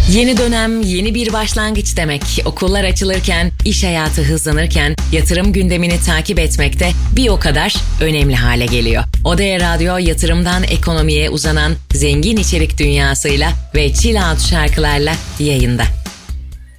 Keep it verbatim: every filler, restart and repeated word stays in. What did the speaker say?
Yeni dönem, yeni bir başlangıç demek. Okullar açılırken, iş hayatı hızlanırken yatırım gündemini takip etmek de bir o kadar önemli hale geliyor. Odea Radyo, yatırımdan ekonomiye uzanan zengin içerik dünyasıyla ve chill out şarkılarla yayında.